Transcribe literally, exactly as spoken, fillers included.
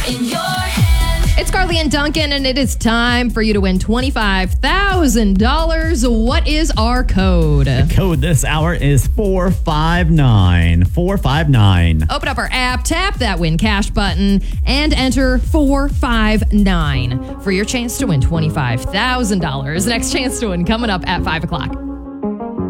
in your hand. It's Carly and Duncan, and it is time for you to win twenty-five thousand dollars. What is our code? The code this hour is four five nine. four five nine. Open up our app, tap that win cash button, and enter four five nine for your chance to win twenty-five thousand dollars. Next chance to win coming up at five o'clock.